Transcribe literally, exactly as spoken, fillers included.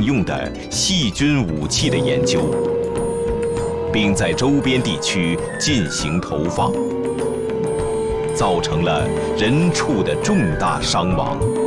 用的细菌武器的研究，并在周边地区进行投放，造成了人畜的重大伤亡。